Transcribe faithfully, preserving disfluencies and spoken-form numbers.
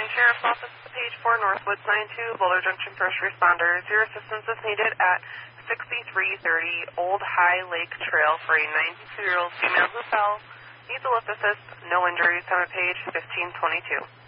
Sheriff's Office, page four, Northwoods nine two, Boulder Junction First Responders. Your assistance is needed at sixty-three thirty Old High Lake Trail for a ninety-two-year-old female who fell. Needs a lift assist. No injuries. Time of page fifteen twenty-two.